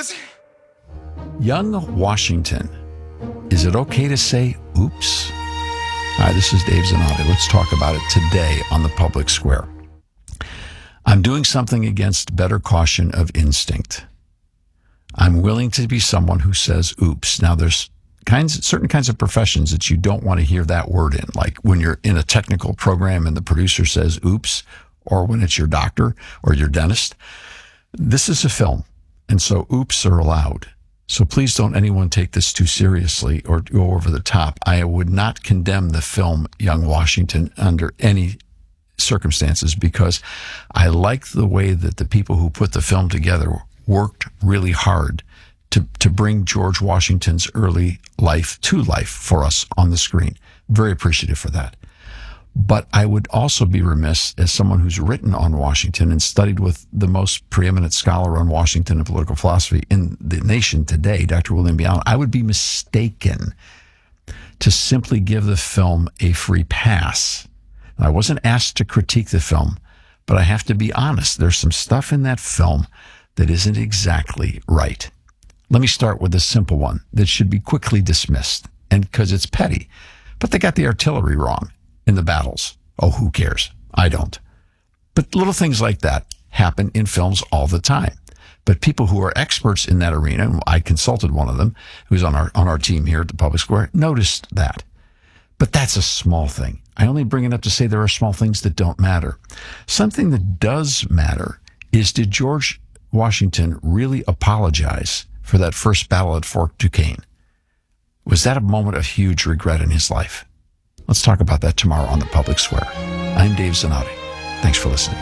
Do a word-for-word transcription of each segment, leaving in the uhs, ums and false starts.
is. Young Washington. Is it okay to say oops? Hi, this is Dave Zanotti. Let's talk about it today on the Public Square. I'm doing something against better caution of instinct. I'm willing to be someone who says oops. Now, there's kinds, certain kinds of professions that you don't want to hear that word in, like when you're in a technical program and the producer says oops, or when it's your doctor or your dentist. This is a film, and so oops are allowed. So please don't anyone take this too seriously or go over the top. I would not condemn the film Young Washington under any circumstances because I like the way that the people who put the film together worked really hard to, to bring George Washington's early life to life for us on the screen. Very appreciative for that. But I would also be remiss as someone who's written on Washington and studied with the most preeminent scholar on Washington and political philosophy in the nation today, Doctor William B. Allen. I would be mistaken to simply give the film a free pass. I wasn't asked to critique the film, but I have to be honest. There's some stuff in that film that isn't exactly right. Let me start with a simple one that should be quickly dismissed, and because it's petty. But they got the artillery wrong in the battles. Oh, who cares? I don't. But little things like that happen in films all the time. But people who are experts in that arena, and I consulted one of them, who's on our on our team here at the Public Square, noticed that. But that's a small thing. I only bring it up to say there are small things that don't matter. Something that does matter is, did George Washington really apologize for that first battle at Fort Duquesne? Was that a moment of huge regret in his life? Let's talk about that tomorrow on the Public Square. I'm Dave Zanotti. Thanks for listening.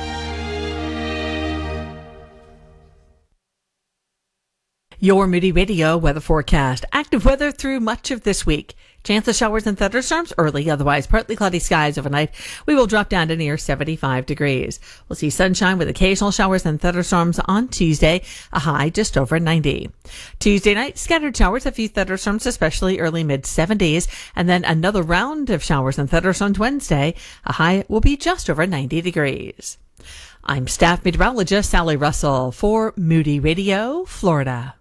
Your Moody Radio weather forecast. Active weather through much of this week. Chance of showers and thunderstorms early, otherwise partly cloudy skies overnight. We will drop down to near seventy-five degrees. We'll see sunshine with occasional showers and thunderstorms on Tuesday, a high just over ninety. Tuesday night, scattered showers, a few thunderstorms, especially early mid seventies, and then another round of showers and thunderstorms Wednesday. A high will be just over ninety degrees. I'm staff meteorologist Sally Russell for Moody Radio, Florida.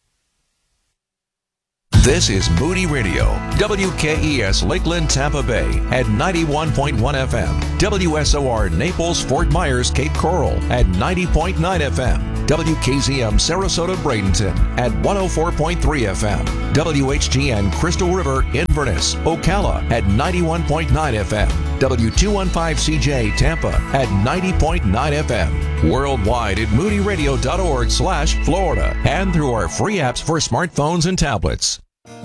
This is Moody Radio, W K E S Lakeland, Tampa Bay at ninety-one point one F M, W S O R Naples, Fort Myers, Cape Coral at ninety point nine F M, W K Z M Sarasota, Bradenton at one oh four point three F M, W H G N Crystal River, Inverness, Ocala at ninety-one point nine F M, W two fifteen C J Tampa at ninety point nine F M, worldwide at moody radio dot org slash Florida, and through our free apps for smartphones and tablets.